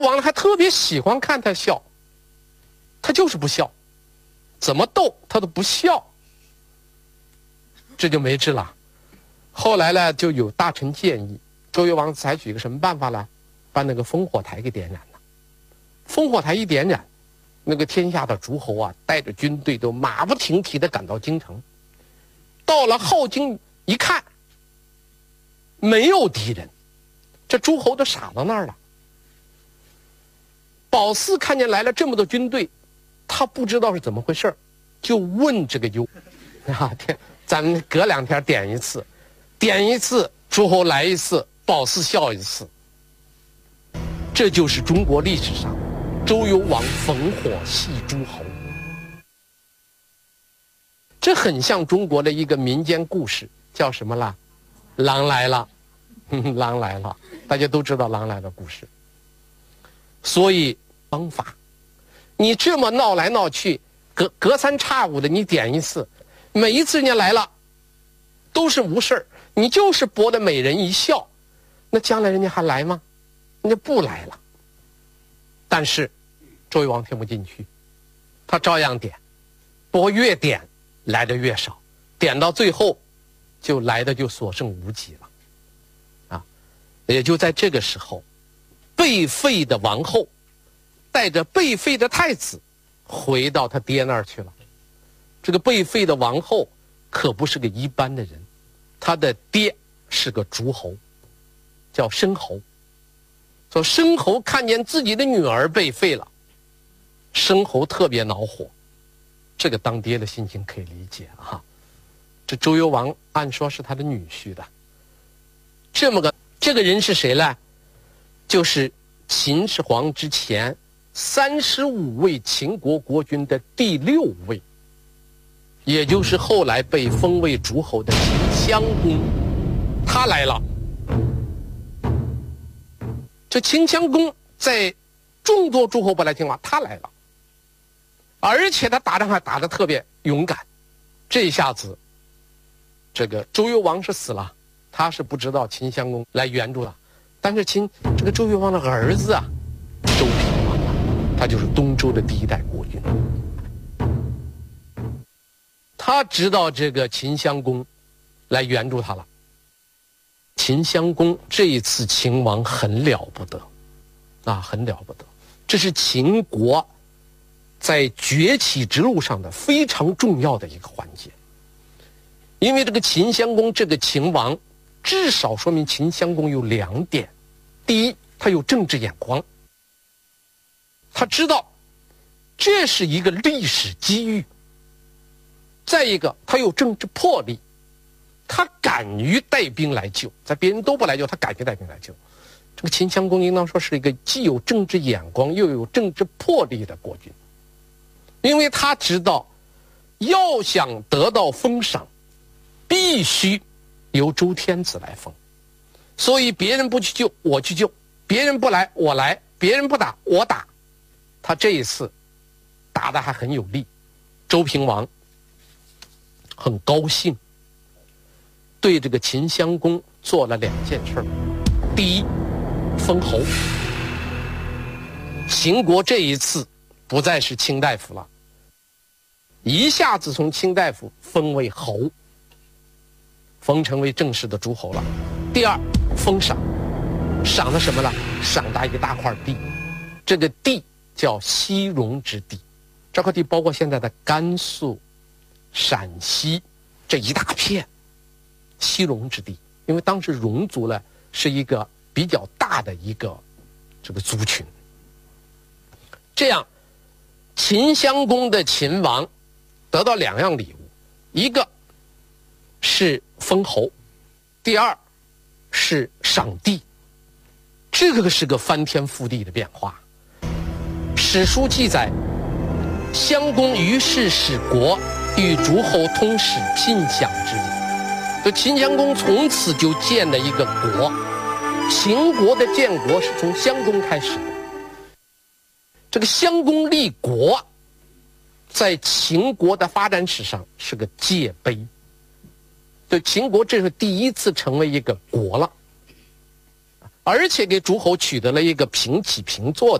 王还特别喜欢看他笑，他就是不笑，怎么逗他都不笑，这就没治了。后来呢，就有大臣建议周幽王采取一个什么办法呢？把那个烽火台给点燃了。烽火台一点燃，那个天下的诸侯啊，带着军队都马不停蹄地赶到京城。到了镐京一看，没有敌人，这诸侯都傻到那儿了。褒姒看见来了这么多军队，他不知道是怎么回事，就问这个幽啊，咱们隔2天点一次，点一次诸侯来一次，褒姒笑一次。这就是中国历史上周幽王烽火戏诸侯。这很像中国的一个民间故事，叫什么啦？狼来了，狼来了，大家都知道狼来的故事。所以方法，你这么闹来闹去，隔三差五的你点一次，每一次人家来了都是无事儿，你就是博得美人一笑，那将来人家还来吗？人家不来了。但是周幽王听不进去，他照样点，不过越点来的越少，点到最后就来的就所剩无几了啊！也就在这个时候，被废的王后带着被废的太子回到他爹那儿去了。这个被废的王后可不是个一般的人，他的爹是个诸侯，叫申侯。说申侯看见自己的女儿被废了，申侯特别恼火。这个当爹的心情可以理解啊。这周幽王按说是他的女婿的，这个人是谁呢？就是秦始皇之前35位秦国国君的第6位，也就是后来被封为诸侯的秦襄公，他来了。这秦襄公在众多诸侯不来听话，他来了，而且他打仗还打得特别勇敢。这一下子，这个周幽王是死了，他是不知道秦襄公来援助了。但是这个周幽王的儿子啊，周平王啊，他就是东周的第1代国君。他知道这个秦襄公来援助他了。秦襄公这一次秦王很了不得啊，很了不得。这是秦国在崛起之路上的非常重要的一个环节。因为这个秦襄公这个秦王，至少说明秦襄公有2点。第一，他有政治眼光，他知道这是一个历史机遇。再一个，他有政治魄力，他敢于带兵来救，在别人都不来救，他敢于带兵来救。这个秦襄公应当说是一个既有政治眼光又有政治魄力的国君，因为他知道要想得到封赏，必须由周天子来封，所以别人不去救我去救，别人不来我来，别人不打我打。他这一次打得还很有力，周平王很高兴，对这个秦襄公做了2件事。第一，封侯。秦国这一次不再是卿大夫了，一下子从卿大夫封为侯，封成为正式的诸侯了。第二，封赏，赏的什么呢？赏他一大块地，这个地叫西戎之地，这块地包括现在的甘肃、陕西这一大片西戎之地，因为当时戎族呢是一个比较大的一个这个族群。这样，秦襄公的秦王得到2样礼物，一个是封侯，第二是赏地。这个是个翻天覆地的变化。史书记载，襄公于是使国与诸侯通使聘享之礼。就秦襄公从此就建了一个国，秦国的建国是从襄公开始的。这个襄公立国，在秦国的发展史上是个界碑。对秦国，这是第一次成为一个国了。 而且给诸侯取得了一个平起平坐